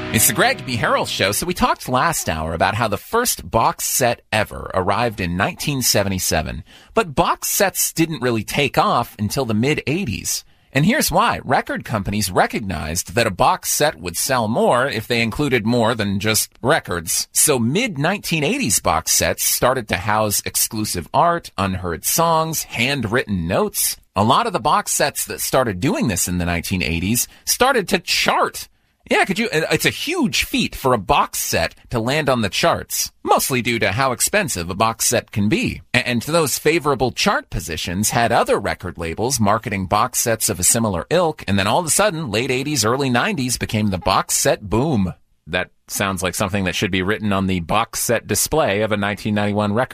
It's the Greg B. Harrell Show. So we talked last hour about how the first box set ever arrived in 1977. But box sets didn't really take off until the mid-'80s. And here's why. Record companies recognized that a box set would sell more if they included more than just records. So mid-1980s box sets started to house exclusive art, unheard songs, handwritten notes. A lot of the box sets that started doing this in the 1980s started to chart. Yeah, it's a huge feat for a box set to land on the charts, mostly due to how expensive a box set can be. And to those favorable chart positions had other record labels marketing box sets of a similar ilk, and then all of a sudden, late 80s, early 90s became the box set boom. That sounds like something that should be written on the box set display of a 1991 record.